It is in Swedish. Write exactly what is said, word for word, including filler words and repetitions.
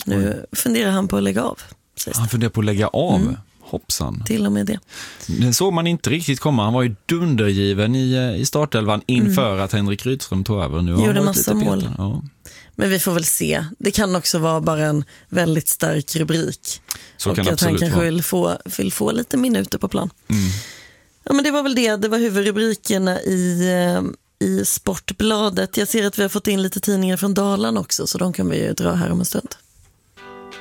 Nu Oj. funderar han på att lägga av. Han funderar på att lägga av. Mm. Hoppsan. Till och med det. Den såg man inte riktigt komma. Han var ju dundergiven i, i startelvan inför mm. att Henrik Rydström tog över. Nu gjorde massa mål. Ja. Men vi får väl se. Det kan också vara bara en väldigt stark rubrik. Så och kan att han kanske vara. vill få, vill få lite minuter på plan. Mm. Ja, men det var väl det. Det var huvudrubrikerna i, i Sportbladet. Jag ser att vi har fått in lite tidningar från Dalarna också, så de kan vi ju dra här om en stund.